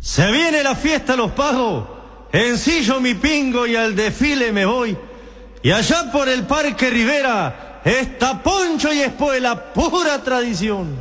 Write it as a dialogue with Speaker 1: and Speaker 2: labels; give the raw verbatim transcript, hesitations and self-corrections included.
Speaker 1: Se viene la fiesta Los Pagos, ensillo mi pingo y al desfile me voy. Y allá por el Parque Rivera está poncho y espuela, pura tradición.